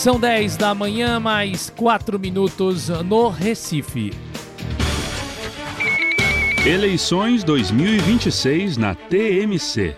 São 10 da manhã, mais 4 minutos no Recife. Eleições 2026 na TMC.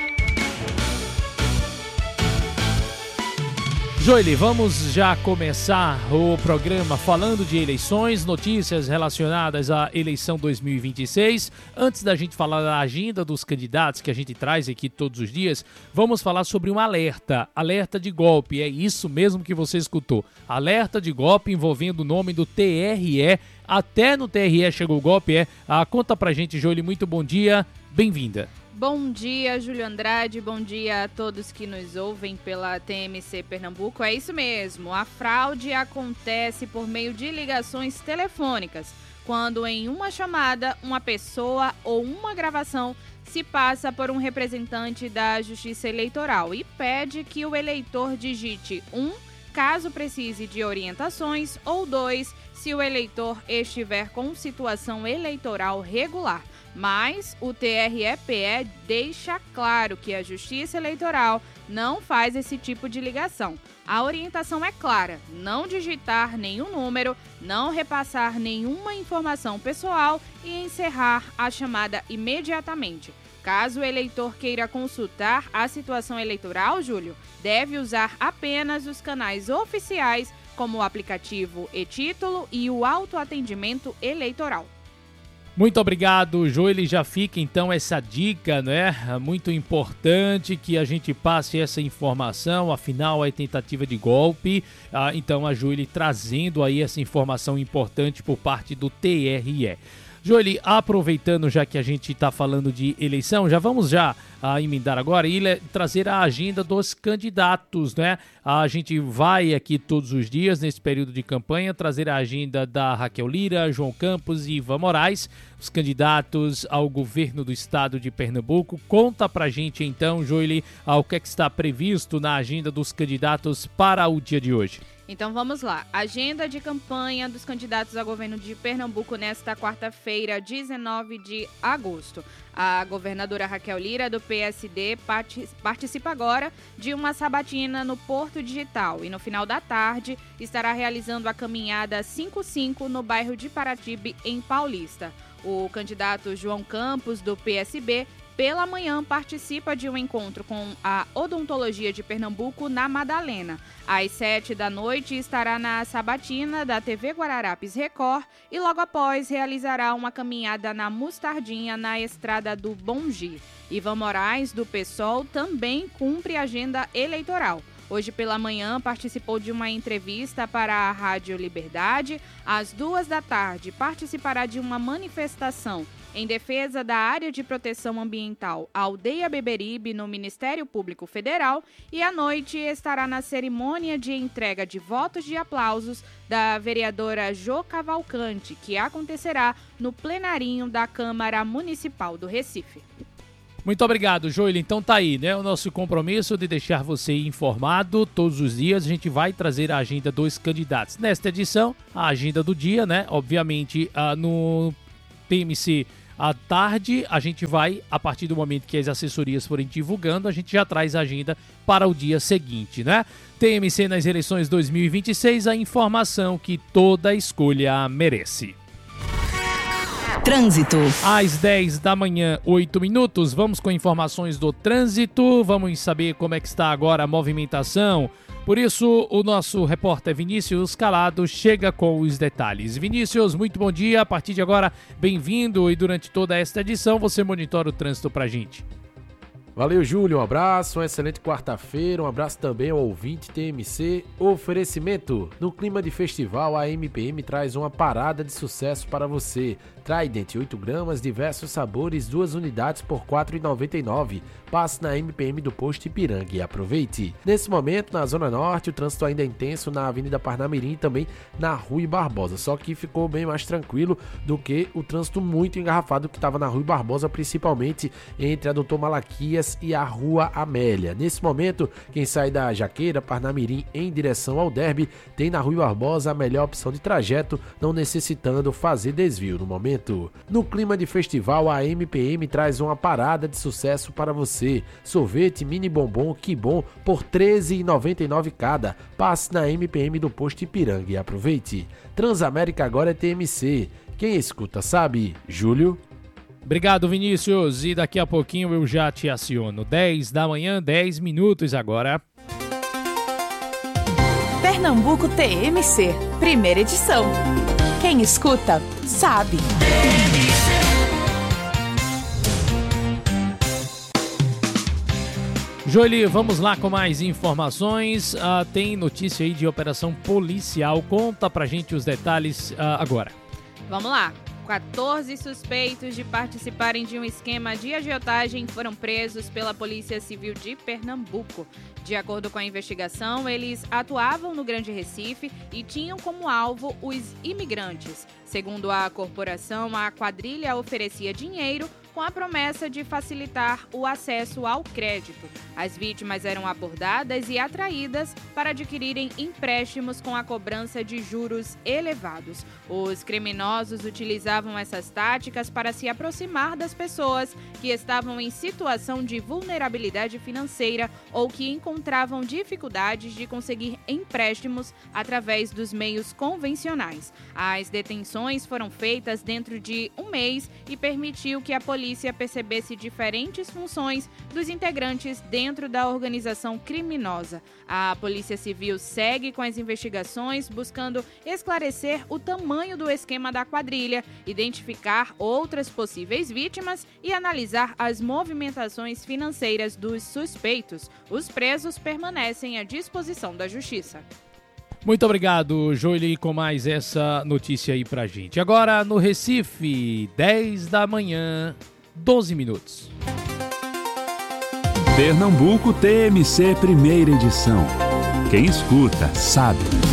Joely, vamos já começar o programa falando de eleições, notícias relacionadas à eleição 2026. Antes da gente falar da agenda dos candidatos que a gente traz aqui todos os dias, vamos falar sobre um alerta de golpe. É isso mesmo que você escutou. Alerta de golpe envolvendo o nome do TRE. Até no TRE chegou o golpe, Conta pra gente, Joely, muito bom dia, bem-vinda. Bom dia, Júlio Andrade, bom dia a todos que nos ouvem pela TMC Pernambuco. É isso mesmo, a fraude acontece por meio de ligações telefônicas, quando em uma chamada, uma pessoa ou uma gravação se passa por um representante da Justiça Eleitoral e pede que o eleitor digite 1, caso precise de orientações, ou 2, se o eleitor estiver com situação eleitoral regular. Mas o TRE-PE deixa claro que a Justiça Eleitoral não faz esse tipo de ligação. A orientação é clara: não digitar nenhum número, não repassar nenhuma informação pessoal e encerrar a chamada imediatamente. Caso o eleitor queira consultar a situação eleitoral, Júlio, deve usar apenas os canais oficiais, como o aplicativo e-Título e o autoatendimento eleitoral. Muito obrigado, Joely. Já fica então essa dica, né? Muito importante que a gente passe essa informação, afinal é tentativa de golpe. Então a Joely trazendo aí essa informação importante por parte do TRE. Joely, aproveitando já que a gente está falando de eleição, já vamos emendar agora e trazer a agenda dos candidatos, né? A gente vai aqui todos os dias, nesse período de campanha, trazer a agenda da Raquel Lira, João Campos e Ivan Moraes, os candidatos ao governo do estado de Pernambuco. Conta pra gente então, Joely, o que é que está previsto na agenda dos candidatos para o dia de hoje. Então vamos lá, agenda de campanha dos candidatos ao governo de Pernambuco nesta quarta-feira, 19 de agosto. A governadora Raquel Lira, do PSD, participa agora de uma sabatina no Porto Digital e no final da tarde estará realizando a caminhada 55 no bairro de Paratibe, em Paulista. O candidato João Campos, do PSB, pela manhã participa de um encontro com a Odontologia de Pernambuco na Madalena. Às 7 da noite estará na sabatina da TV Guararapes Record e logo após realizará uma caminhada na Mostardinha, na estrada do Bongi. Ivan Moraes, do PSOL, também cumpre agenda eleitoral. Hoje pela manhã participou de uma entrevista para a Rádio Liberdade. Às 2 da tarde participará de uma manifestação em defesa da área de proteção ambiental Aldeia Beberibe, no Ministério Público Federal, e à noite estará na cerimônia de entrega de votos de aplausos da vereadora Jô Cavalcante, que acontecerá no plenarinho da Câmara Municipal do Recife. Muito obrigado, Joely. Então tá aí, né? O nosso compromisso de deixar você informado todos os dias. A gente vai trazer a agenda dos candidatos. Nesta edição, a agenda do dia, né? Obviamente, no TMC à tarde, a gente vai, a partir do momento que as assessorias forem divulgando, a gente já traz a agenda para o dia seguinte, né? TMC nas eleições 2026, a informação que toda escolha merece. Trânsito. Às 10 da manhã, 8 minutos, vamos com informações do trânsito, vamos saber como é que está agora a movimentação. Por isso, o nosso repórter Vinícius Calado chega com os detalhes. Vinícius, muito bom dia. A partir de agora, bem-vindo e durante toda esta edição você monitora o trânsito pra gente. Valeu, Júlio. Um abraço, uma excelente quarta-feira. Um abraço também ao ouvinte TMC. Oferecimento. No clima de festival, a MPM traz uma parada de sucesso para você. Trident, 8 gramas, diversos sabores, 2 unidades por R$ 4,99. Passe na MPM do Posto Ipiranga e aproveite. Nesse momento, na Zona Norte, o trânsito ainda é intenso na Avenida Parnamirim e também na Rui Barbosa. Só que ficou bem mais tranquilo do que o trânsito muito engarrafado que estava na Rui Barbosa, principalmente entre a Doutor Malaquias Vargas e a Rua Amélia. Nesse momento, quem sai da Jaqueira, Parnamirim, em direção ao Derby, tem na Rui Barbosa a melhor opção de trajeto, não necessitando fazer desvio no momento. No clima de festival, a MPM traz uma parada de sucesso para você. Sorvete mini bombom Que Bom por R$ 13,99 cada. Passe na MPM do Posto Ipiranga e aproveite. Transamérica agora é TMC. Quem escuta sabe. Júlio. Obrigado, Vinícius. E daqui a pouquinho eu já te aciono. 10 da manhã, 10 minutos agora. Pernambuco TMC, primeira edição. Quem escuta, sabe. Joeli, vamos lá com mais informações. Tem notícia aí de operação policial. Conta pra gente os detalhes agora. Vamos lá. 14 suspeitos de participarem de um esquema de agiotagem foram presos pela Polícia Civil de Pernambuco. De acordo com a investigação, eles atuavam no Grande Recife e tinham como alvo os imigrantes. Segundo a corporação, a quadrilha oferecia dinheiro com a promessa de facilitar o acesso ao crédito. As vítimas eram abordadas e atraídas para adquirirem empréstimos com a cobrança de juros elevados. Os criminosos utilizavam essas táticas para se aproximar das pessoas que estavam em situação de vulnerabilidade financeira ou que encontravam dificuldades de conseguir empréstimos através dos meios convencionais. As detenções foram feitas dentro de um mês e permitiu que a polícia percebesse diferentes funções dos integrantes dentro da organização criminosa. A Polícia Civil segue com as investigações, buscando esclarecer o tamanho do esquema da quadrilha, identificar outras possíveis vítimas e analisar as movimentações financeiras dos suspeitos. Os presos permanecem à disposição da Justiça. Muito obrigado, Joeli, com mais essa notícia aí pra gente. Agora no Recife, 10 da manhã, 12 minutos. Pernambuco TMC, primeira edição. Quem escuta, sabe.